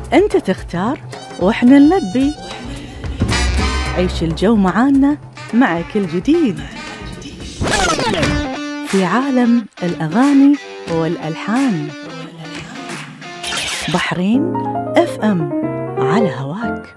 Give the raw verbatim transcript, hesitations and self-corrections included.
أنت تختار وإحنا نلبي. عيش الجو معانا مع كل جديد في عالم الأغاني والألحان. بحرين اف ام على هواك.